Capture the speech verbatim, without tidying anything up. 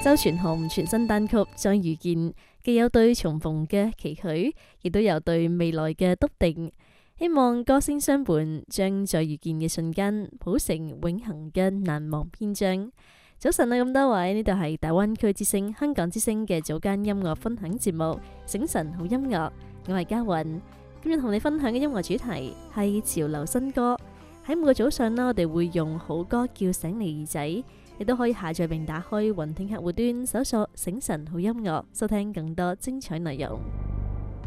周傳雄全新單曲《再遇見》，既有對重逢嘅期許，亦都有對未來嘅篤定。希望歌聲相伴，將再遇見嘅瞬間譜成永恆嘅難忘篇章。早晨啊，咁多位，呢度係大灣區之聲、香港之聲嘅早間音樂分享節目《醒晨好音樂》，我係嘉韻。今日同你分享嘅音樂主題係潮流新歌。喺每個早上呢，我哋會用好歌叫醒你耳仔。你都可以下載並打開雲聽客戶端，搜索醒晨好音樂，收聽更多精彩內容。